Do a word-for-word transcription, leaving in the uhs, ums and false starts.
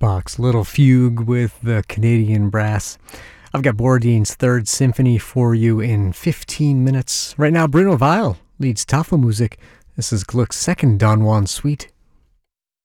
jukebox, little fugue with the Canadian brass. I've got Borodin's Third Symphony for you in fifteen minutes. Right now, Bruno Weil leads Tafelmusik. This is Gluck's second Don Juan suite.